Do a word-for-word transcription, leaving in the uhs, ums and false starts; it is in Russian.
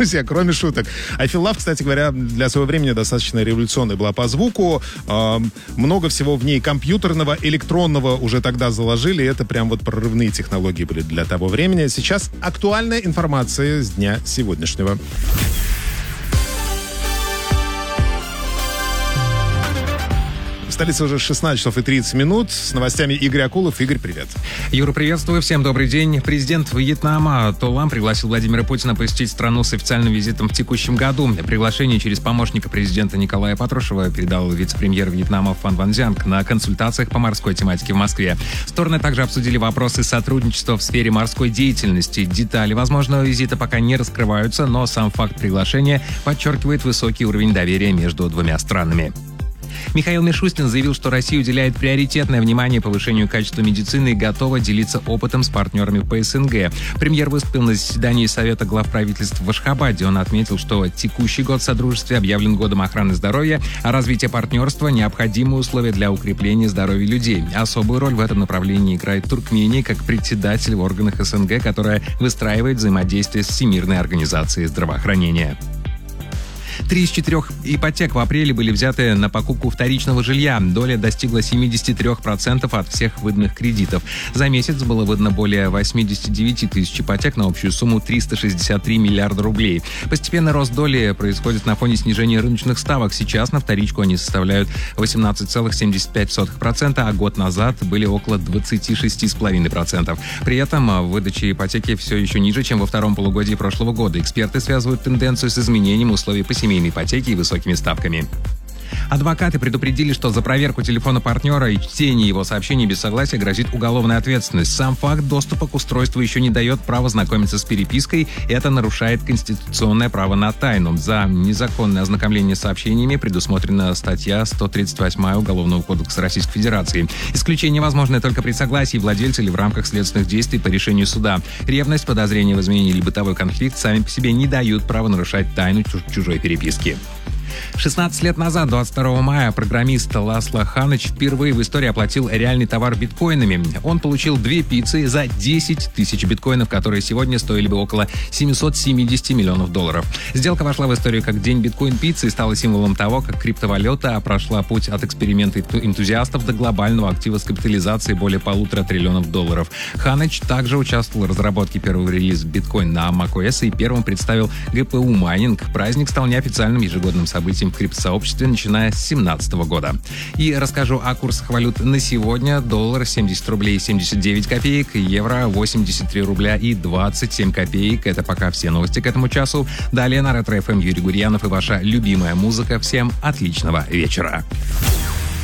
друзья, кроме шуток. I Feel Love, кстати говоря, для своего времени достаточно революционной была по звуку. Э, много всего в ней компьютерного, электронного уже тогда заложили. Это прям вот прорывные технологии были для того времени. Сейчас актуальная информация с дня сегодняшнего. В столице уже шестнадцать часов и тридцать минут. С новостями Игорь Акулов. Игорь, привет. Юра, приветствую. Всем добрый день. Президент Вьетнама То Лам пригласил Владимира Путина посетить страну с официальным визитом в текущем году. Приглашение через помощника президента Николая Патрушева передал вице-премьер Вьетнама Фан Ванзянг на консультациях по морской тематике в Москве. Стороны также обсудили вопросы сотрудничества в сфере морской деятельности. Детали возможного визита пока не раскрываются, но сам факт приглашения подчеркивает высокий уровень доверия между двумя странами. Михаил Мишустин заявил, что Россия уделяет приоритетное внимание повышению качества медицины и готова делиться опытом с партнерами по СНГ. Премьер выступил на заседании Совета глав правительств в Ашхабаде. Он отметил, что текущий год в Содружестве объявлен годом охраны здоровья, а развитие партнерства – необходимые условия для укрепления здоровья людей. Особую роль в этом направлении играет Туркмения как председатель в органах СНГ, которая выстраивает взаимодействие с Всемирной организацией здравоохранения. Три из четырех ипотек в апреле были взяты на покупку вторичного жилья. Доля достигла семьдесят три процента от всех выданных кредитов. За месяц было выдано более восемьдесят девять тысяч ипотек на общую сумму триста шестьдесят три миллиарда рублей. Постепенный рост доли происходит на фоне снижения рыночных ставок. Сейчас на вторичку они составляют восемнадцать целых семьдесят пять сотых процента, а год назад были около двадцать шесть целых пять десятых процента. При этом выдача ипотеки все еще ниже, чем во втором полугодии прошлого года. Эксперты связывают тенденцию с изменением условий по семейной ипотеки и высокими ставками. Адвокаты предупредили, что за проверку телефона партнера и чтение его сообщений без согласия грозит уголовная ответственность. Сам факт доступа к устройству еще не дает права знакомиться с перепиской. Это нарушает конституционное право на тайну. За незаконное ознакомление с сообщениями предусмотрена статья сто тридцать восемь Уголовного кодекса Российской Федерации. Исключение возможно только при согласии владельца или в рамках следственных действий по решению суда. Ревность, подозрение в измене или бытовой конфликт сами по себе не дают права нарушать тайну чужой переписки. шестнадцать лет назад, двадцать второго мая, программист Ласло Ханыч впервые в истории оплатил реальный товар биткоинами. Он получил две пиццы за десять тысяч биткоинов, которые сегодня стоили бы около семьсот семьдесят миллионов долларов. Сделка вошла в историю как День биткоин-пиццы и стала символом того, как криптовалюта прошла путь от эксперимента энтузиастов до глобального актива с капитализацией более полутора триллионов долларов. Ханыч также участвовал в разработке первого релиза биткоин на macOS и первым представил джи пи ю-майнинг. Праздник стал неофициальным ежегодным событием событием в криптосообществе, начиная с две тысячи семнадцатого года. И расскажу о курсах валют на сегодня. Доллар семьдесят рублей семьдесят девять копеек, евро восемьдесят три рубля и двадцать семь копеек. Это пока все новости к этому часу. Далее на Ретро-эф эм Юрий Гурьянов и ваша любимая музыка. Всем отличного вечера.